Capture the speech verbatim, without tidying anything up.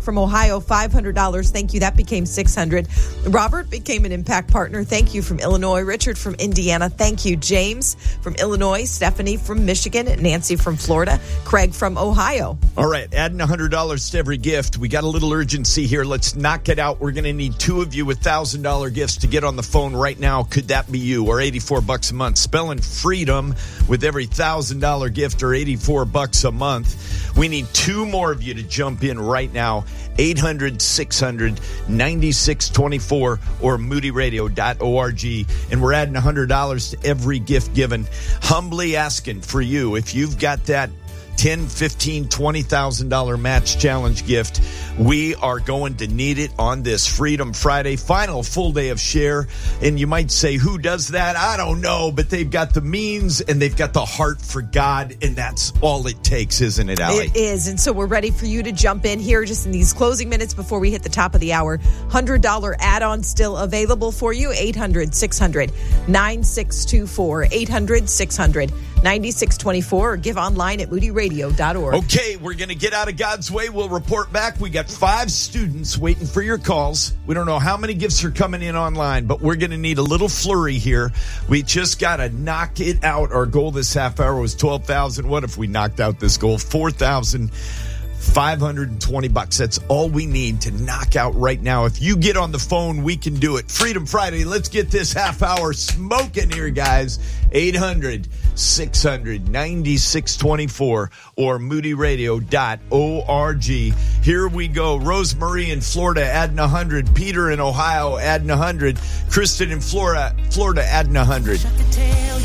from Ohio, five hundred dollars. Thank you. That became six hundred dollars. Robert became an Impact Partner. Thank you from Illinois. Richard from Indiana. Thank you. James from Illinois. Stephanie from Michigan. Nancy from Florida. Craig from Ohio. All right, adding one hundred dollars to every gift. We got a little urgency here. Let's knock it out. We're going to need two of you with one thousand dollars gifts to get on the phone right now. Could that be you? Or eighty-four bucks a month. Spelling freedom with every one thousand dollars gift or eighty-four bucks a month. We need two more of you to jump in right now. eight hundred, six hundred, ninety-six twenty-four or moody radio dot org. And we're adding one hundred dollars to every gift given. Humbly asking for you, if you've got that ten, fifteen, twenty thousand dollars match challenge gift, we are going to need it on this Freedom Friday, final full day of Share. And you might say, who does that? I don't know, but they've got the means and they've got the heart for God, and that's all it takes, isn't it, Allie? It is, and so we're ready for you to jump in here just in these closing minutes before we hit the top of the hour. one hundred dollars add-on still available for you. eight hundred, six hundred, nine six two four. eight hundred, six hundred, nine six two four or give online at moody radio dot org. Okay, we're going to get out of God's way. We'll report back. We got five students waiting for your calls. We don't know how many gifts are coming in online, but we're going to need a little flurry here. We just got to knock it out. Our goal this half hour was twelve thousand. What if we knocked out this goal? four thousand five hundred twenty bucks. That's all we need to knock out right now. If you get on the phone, we can do it. Freedom Friday. Let's get this half hour smoking here, guys. eight hundred, six hundred, ninety-six twenty-four or moody radio dot org. Here we go. Rosemarie in Florida adding one hundred. Peter in Ohio adding one hundred. Kristen in Florida, Florida adding one hundred.